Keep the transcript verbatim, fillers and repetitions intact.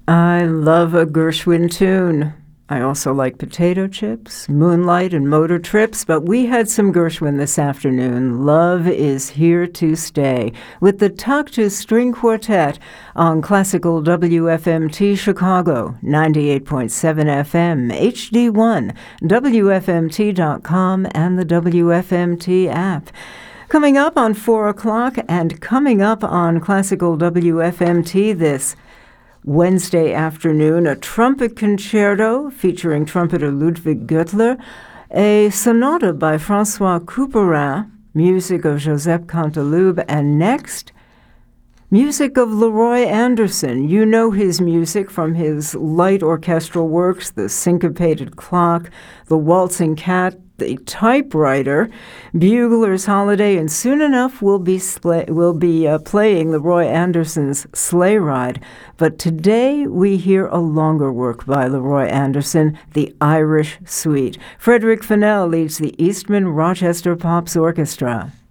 I love a Gershwin tune. I also like Potato Chips, Moonlight, and Motor Trips, but we had some Gershwin this afternoon. Love is Here to Stay, with the Taktus String Quartet on Classical W F M T Chicago, ninety-eight point seven F M, H D one, W F M T dot com, and the W F M T app. Coming up on four o'clock and coming up on Classical W F M T this Wednesday afternoon, a trumpet concerto featuring trumpeter Ludwig Göttler, a sonata by François Couperin, music of Joseph Canteloube, and next, music of Leroy Anderson. You know his music from his light orchestral works, The Syncopated Clock, The Waltzing Cat, The Typewriter, Bugler's Holiday, and soon enough we'll be sl- we'll be uh, playing Leroy Anderson's Sleigh Ride. But today we hear a longer work by Leroy Anderson, The Irish Suite. Frederick Fennell leads the Eastman Rochester Pops Orchestra.